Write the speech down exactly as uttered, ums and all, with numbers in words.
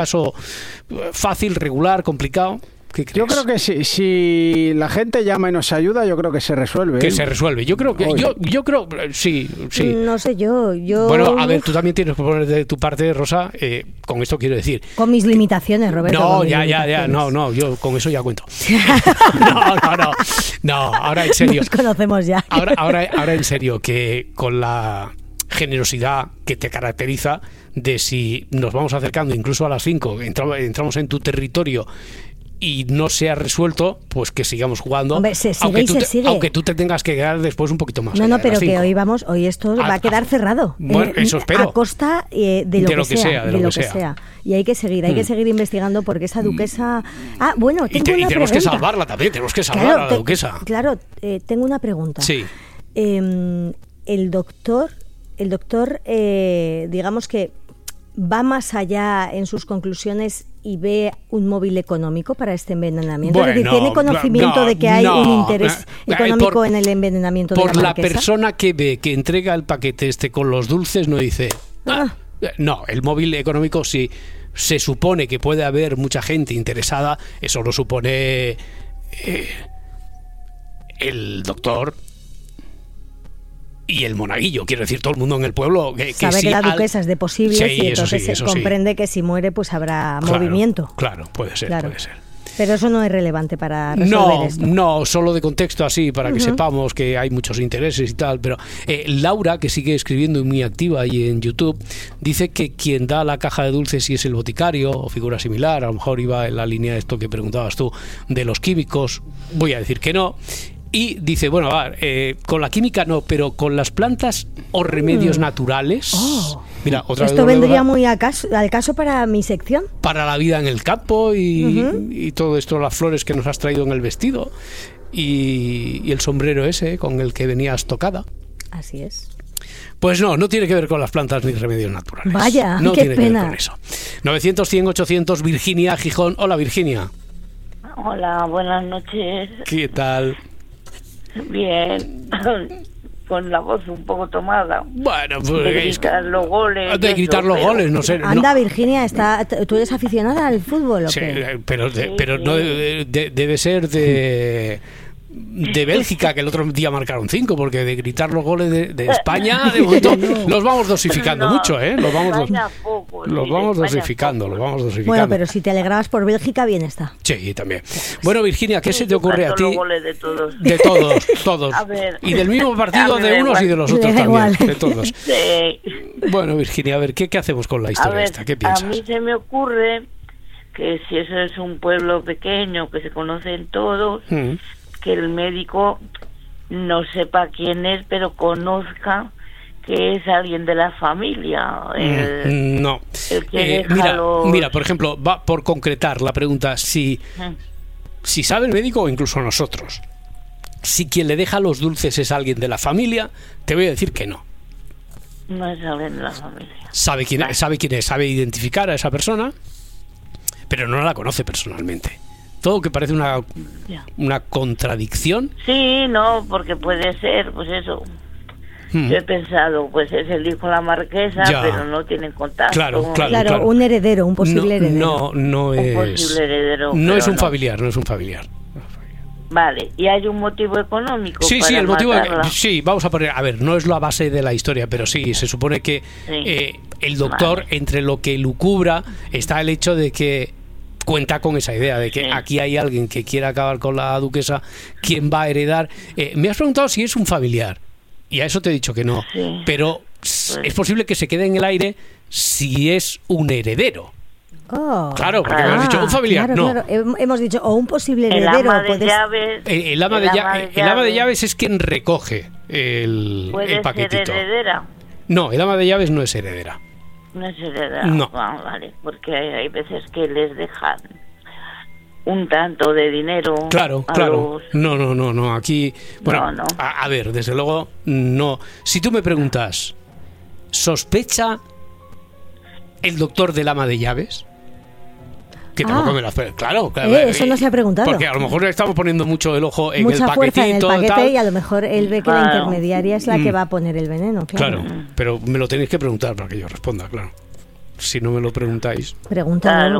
caso fácil, regular, complicado. ¿Qué crees? Yo creo que si, si la gente llama y nos ayuda, yo creo que se resuelve. Que ¿eh? se resuelve. Yo creo que Oye. yo yo creo sí, sí. No sé yo, yo... Bueno, a ver, tú también tienes que poner de tu parte, Rosa, eh, con esto quiero decir. Con mis limitaciones, Roberto. No, con mis ya, ya, ya, limitaciones. no, no, yo con eso ya cuento. No, no, no, no, ahora en serio. Nos conocemos ya. Ahora, ahora, ahora en serio, que con la generosidad que te caracteriza de si nos vamos acercando incluso a las cinco, entramos, entramos en tu territorio y no se ha resuelto, pues que sigamos jugando. Hombre, se sigue aunque, y tú se te, sigue. aunque tú te tengas que quedar después un poquito más. No, allá no, de pero las que cinco. hoy vamos, hoy esto A- va a quedar a- cerrado. Bueno, Eh, eso espero. A costa eh, de, lo, De que lo que sea, sea, de lo que sea. Y hay que seguir, hay Mm. que seguir investigando porque esa duquesa... Ah, bueno, Y, tengo te- y una tenemos que pregunta. salvarla también, tenemos que salvar Claro, a la te- duquesa. Claro, eh, tengo una pregunta. Sí. Eh, el doctor, el doctor, eh, digamos que va más allá en sus conclusiones y ve un móvil económico para este envenenamiento. Es decir, Bueno, ¿tiene conocimiento no, de que hay no, un interés eh, económico por- en el envenenamiento de Por la la marquesa? persona que ve que entrega el paquete este con los dulces, no dice... Ah. "Ah". No, el móvil económico sí se supone que puede haber mucha gente interesada, eso lo supone eh, el doctor y el monaguillo, quiero decir, todo el mundo en el pueblo que, que Sabe sí que la al- duquesa es de posibles Sí, y eso entonces sí, se eso sí. comprende que si muere pues habrá Claro, movimiento. Claro, puede ser, Claro. puede ser. Pero eso no es relevante para resolver No, esto. no, solo de contexto así, para que Ujú. sepamos que hay muchos intereses y tal, pero eh, Laura, que sigue escribiendo y muy activa ahí en YouTube, dice que quien da la caja de dulces si es el boticario o figura similar, a lo mejor iba en la línea de esto que preguntabas tú, de los químicos, voy a decir que no. Y dice, bueno, a ver, eh, con la química no, pero con las plantas o remedios Mm. naturales. Oh. Mira, otra Esto vez vendría volvemos muy a caso- al caso para mi sección. para la vida en el campo y, Ujú. y todo esto, las flores que nos has traído en el vestido y, y el sombrero ese con el que venías tocada. Así es. Pues no, no tiene que ver con las plantas ni remedios naturales. Vaya, no qué tiene que pena. ver con eso. novecientos, cien, ochocientos, Virginia, Gijón. Hola, Virginia. Hola, buenas noches. ¿Qué tal? Bien, con la voz un poco tomada. Bueno, pues De es que- gritar los goles. de y gritar eso, los pero- goles, no sé. no. Anda, Virginia, está, ¿tú eres aficionada al fútbol o Sí, qué? eh, pero de- Sí, pero sí. no de- de- debe ser de de Bélgica, que el otro día marcaron cinco, porque de gritar los goles de, de España, de momento, los vamos dosificando No, mucho, ¿eh? Los vamos, dos- España poco, los sí, vamos España dosificando, poco. los vamos dosificando. Bueno, pero si te alegrabas por Bélgica, bien está. Sí, también. Bueno, Virginia, ¿qué se te Yo ocurre a canto los ti? goles de todos. De todos, todos. A ver. Y del mismo partido A mí de me unos igual. y de los Me otros da también, igual. de todos. Sí. Bueno, Virginia, a ver, ¿qué, qué hacemos con la A historia ver, esta? ¿Qué a piensas? mí se me ocurre que si eso es un pueblo pequeño, que se conocen todos, Mm. que el médico no sepa quién es, pero conozca que es alguien de la familia. El- Mm, no. el que Eh, deja mira, los- mira, por ejemplo, va por concretar la pregunta, si, Mm. si sabe el médico o incluso nosotros, si quien le deja los dulces es alguien de la familia, te voy a decir que no. No es alguien de la familia. Sabe quién, Vale. sabe quién es, sabe identificar a esa persona, pero no la conoce personalmente. Todo que parece una, Ya. una contradicción. Sí, no, porque puede ser, pues eso. Mm. Yo he pensado, pues es el hijo de la marquesa, Ya. pero no tienen contacto. Claro, claro. Claro, un heredero, un posible no, heredero. No, no Un es. posible heredero, no pero es un no. familiar, no es un familiar. Vale, y hay un motivo económico. Sí, para sí, el motivo. matarla? Sí, vamos a poner. A ver, no es la base de la historia, pero sí, se supone que Sí. eh, el doctor, Vale. entre lo que lucubra, está el hecho de que cuenta con esa idea de que Sí. aquí hay alguien que quiere acabar con la duquesa, ¿quién va a heredar? Eh, me has preguntado si es un familiar, y a eso te he dicho que no, Sí. pero s- es posible que se quede en el aire si es un heredero. Oh. Claro, porque me Claro. has dicho un familiar, Claro, no. claro. Hem- Hemos dicho, o un posible El heredero. ama de puedes- llaves. Eh, El ama, el de, ama lla- de el ama de llaves llaves es quien recoge el, Puede el paquetito. ser heredera. No, el ama de llaves no es heredera. No es heredera. No. Ah, vale, porque hay, hay veces que les dejan un tanto de dinero. Claro, a claro. los- No, no, no, no. Aquí, bueno, No, no. A, a ver, desde luego, no. Si tú me preguntas, ¿sospecha el doctor del ama de llaves? Que tampoco Ah. me lo hace. Claro, claro. Eh, eso no se ha preguntado. Porque a lo mejor le estamos poniendo mucho el ojo en Mucha el fuerza en el paquetito. paquete tal. y a lo mejor él ve que la Claro. intermediaria es la que Mm. va a poner el veneno. Claro. Claro, pero me lo tenéis que preguntar para que yo responda, claro. si no me lo preguntáis. Pregúntalo.